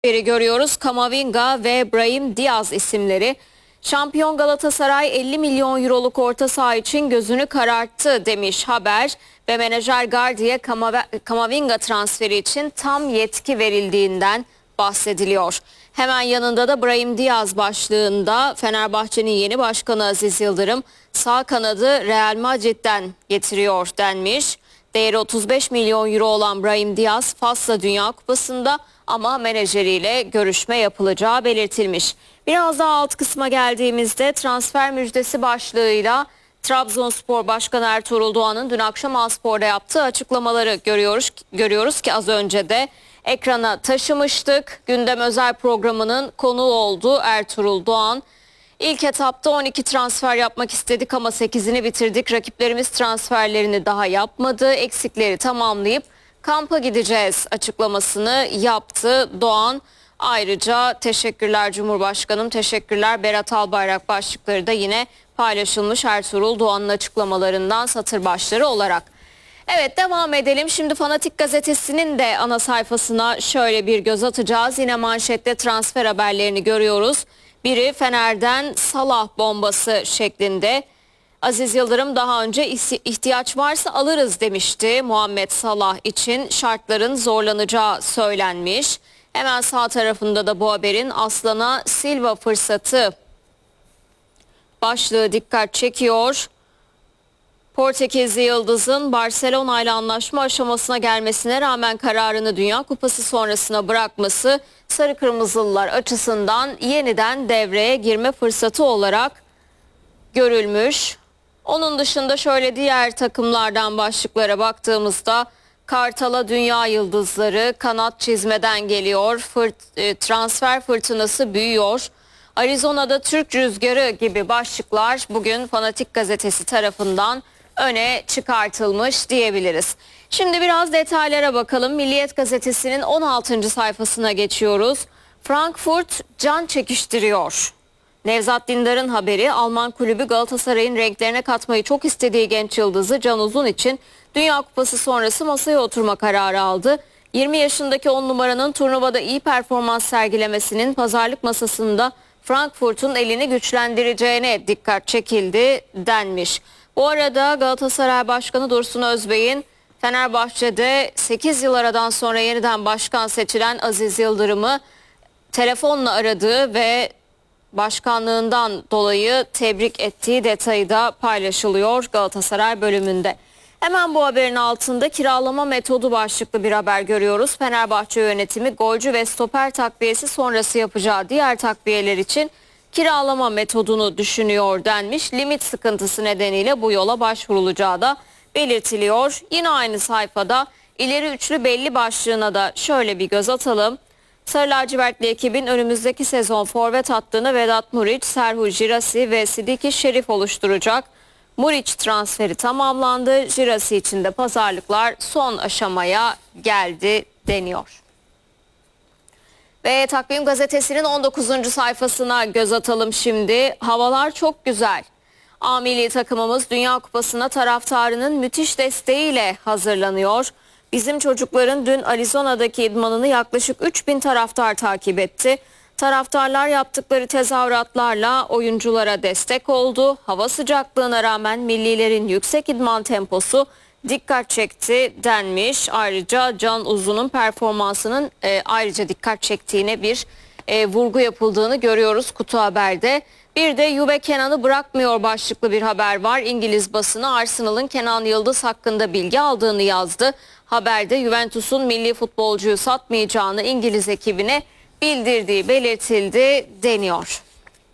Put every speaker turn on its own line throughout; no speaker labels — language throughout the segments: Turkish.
Görüyoruz. Camavinga ve Brahim Diaz isimleri. Şampiyon Galatasaray 50 milyon euroluk orta saha için gözünü kararttı demiş haber ve menajer Gardi'ye Camavinga transferi için tam yetki verildiğinden bahsediliyor. Hemen yanında da Brahim Diaz başlığında Fenerbahçe'nin yeni başkanı Aziz Yıldırım sağ kanadı Real Madrid'den getiriyor denmiş. Değeri 35 milyon euro olan Brahim Diaz Fas'la Dünya Kupası'nda ama menajeriyle görüşme yapılacağı belirtilmiş. Biraz daha alt kısma geldiğimizde transfer müjdesi başlığıyla Trabzonspor Başkanı Ertuğrul Doğan'ın dün akşam A-Spor'da yaptığı açıklamaları görüyoruz ki az önce de ekrana taşımıştık. Gündem özel programının konuğu oldu Ertuğrul Doğan. İlk etapta 12 transfer yapmak istedik ama 8'ini bitirdik. Rakiplerimiz transferlerini daha yapmadı. Eksikleri tamamlayıp kampa gideceğiz açıklamasını yaptı Doğan. Ayrıca teşekkürler Cumhurbaşkanım, teşekkürler Berat Albayrak başlıkları da yine paylaşılmış Ertuğrul Doğan'ın açıklamalarından satır başları olarak. Evet, devam edelim. Şimdi Fanatik Gazetesi'nin de ana sayfasına şöyle bir göz atacağız. Yine manşette transfer haberlerini görüyoruz. Biri Fener'den Salah bombası şeklinde. Aziz Yıldırım daha önce ihtiyaç varsa alırız demişti Muhammed Salah için. Şartların zorlanacağı söylenmiş. Hemen sağ tarafında da bu haberin Aslan'a Silva fırsatı başlığı dikkat çekiyor. Portekizli Yıldız'ın Barcelona ile anlaşma aşamasına gelmesine rağmen kararını Dünya Kupası sonrasına bırakması Sarı Kırmızılılar açısından yeniden devreye girme fırsatı olarak görülmüş. Onun dışında şöyle diğer takımlardan başlıklara baktığımızda Kartal'a dünya yıldızları kanat çizmeden geliyor. Transfer fırtınası büyüyor. Arizona'da Türk rüzgarı gibi başlıklar bugün Fanatik Gazetesi tarafından öne çıkartılmış diyebiliriz. Şimdi biraz detaylara bakalım. Milliyet Gazetesi'nin 16. sayfasına geçiyoruz. Frankfurt can çekiştiriyor. Nevzat Dindar'ın haberi, Alman kulübü Galatasaray'ın renklerine katmayı çok istediği genç yıldızı Can Uzun için Dünya Kupası sonrası masaya oturma kararı aldı. 20 yaşındaki 10 numaranın turnuvada iyi performans sergilemesinin pazarlık masasında Frankfurt'un elini güçlendireceğine dikkat çekildi denmiş. Bu arada Galatasaray Başkanı Dursun Özbey'in Fenerbahçe'de 8 yıl aradan sonra yeniden başkan seçilen Aziz Yıldırım'ı telefonla aradığı ve başkanlığından dolayı tebrik ettiği detayı da paylaşılıyor Galatasaray bölümünde. Hemen bu haberin altında kiralama metodu başlıklı bir haber görüyoruz. Fenerbahçe yönetimi golcü ve stoper takviyesi sonrası yapacağı diğer takviyeler için kiralama metodunu düşünüyor denmiş. Limit sıkıntısı nedeniyle bu yola başvurulacağı da belirtiliyor. Yine aynı sayfada ileri üçlü belli başlığına da şöyle bir göz atalım. Sarı lacivertli ekibin önümüzdeki sezon forvet hattını Vedat Muriç, Serhu Girassi ve Sidiki Şerif oluşturacak. Muriç transferi tamamlandı. Girassi için de pazarlıklar son aşamaya geldi deniyor. Ve Takvim Gazetesi'nin 19. sayfasına göz atalım şimdi. Havalar çok güzel. A milli takımımız Dünya Kupası'na taraftarının müthiş desteğiyle hazırlanıyor. Bizim çocukların dün Arizona'daki idmanını yaklaşık 3000 taraftar takip etti. Taraftarlar yaptıkları tezahüratlarla oyunculara destek oldu. Hava sıcaklığına rağmen millilerin yüksek idman temposu dikkat çekti denmiş. Ayrıca Can Uzun'un performansının ayrıca dikkat çektiğine bir vurgu yapıldığını görüyoruz Kutu Haber'de. Bir de Juve Kenan'ı bırakmıyor başlıklı bir haber var. İngiliz basını Arsenal'ın Kenan Yıldız hakkında bilgi aldığını yazdı. Haberde Juventus'un milli futbolcuyu satmayacağını İngiliz ekibine bildirdiği belirtildi deniyor.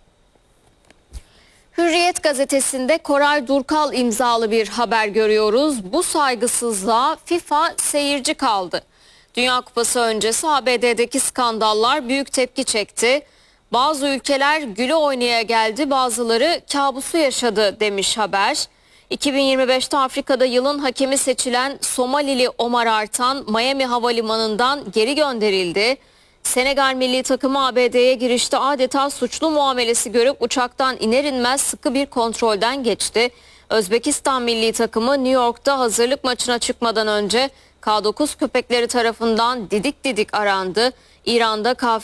Hürriyet gazetesinde Koray Durkal imzalı bir haber görüyoruz. Bu saygısızlığa FIFA seyirci kaldı. Dünya Kupası öncesi ABD'deki skandallar büyük tepki çekti. Bazı ülkeler güle oynaya geldi, bazıları kabusu yaşadı demiş haber. 2025'te Afrika'da yılın hakemi seçilen Somalili Omar Artan Miami Havalimanı'ndan geri gönderildi. Senegal milli takımı ABD'ye girişte adeta suçlu muamelesi görüp uçaktan iner inmez sıkı bir kontrolden geçti. Özbekistan milli takımı New York'ta hazırlık maçına çıkmadan önce K9 köpekleri tarafından didik didik arandı. İran'da